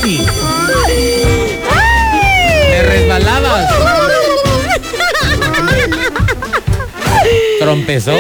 Coqui. Te resbalabas. Trompezó.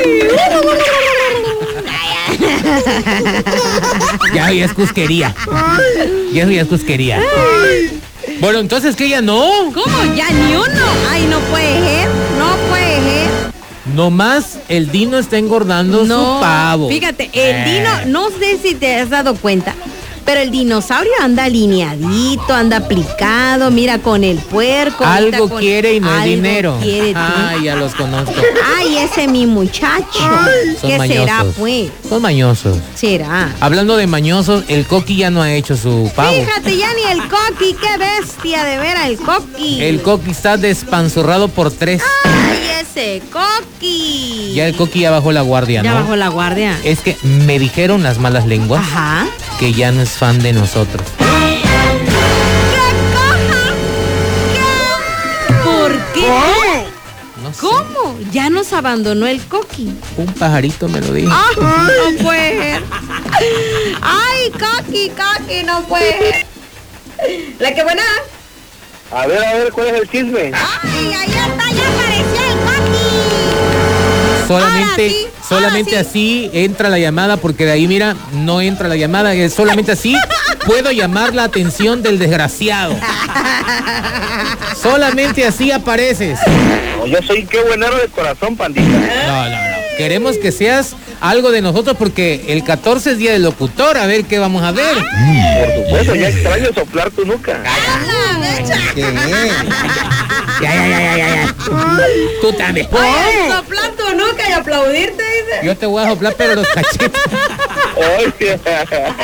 Ya es cusquería. Ya es cusquería. Bueno, entonces que ya no. ¿Cómo? Ya ni uno. Ay, no puede ser. No puede ser. Nomás el Dino está engordando su pavo. Fíjate, el Dino, no sé si te has dado cuenta, pero el dinosaurio anda alineadito, anda aplicado, mira con el puerco. Algo quiere y no es dinero. Ay, ya los conozco. Ay, ese mi muchacho. ¿Qué será, pues? Son mañosos. ¿Será? Hablando de mañosos, el Coqui ya no ha hecho su pavo. Fíjate, ya ni el Coqui, qué bestia de veras el Coqui. El Coqui está despanzurrado por 3. Ay, ese Coqui. Ya el Coqui ya bajó la guardia, ¿no? Ya bajó la guardia. Es que me dijeron las malas lenguas. Ajá. Que ya no es fan de nosotros. ¿Por qué? No sé. ¿Cómo? Ya nos abandonó el Coqui. Un pajarito me lo dijo. No puede ser. Ay, Coqui, no puede ser. La que buena. A ver, ¿cuál es el chisme? Ay, ahí está, ya apareció el Coqui. Solamente así entra la llamada, porque de ahí, mira, no entra la llamada. Solamente así puedo llamar la atención del desgraciado. Solamente así apareces. No, yo soy qué buenero de corazón, pandita. No. Queremos que seas algo de nosotros, porque el 14 es día del locutor. A ver qué vamos a ver. Por supuesto, ya extraño soplar tu nuca. Ya. Tú también. Soplar tu nuca y aplaudirte, dice. Yo te voy a soplar, pero los cachetes. Oye.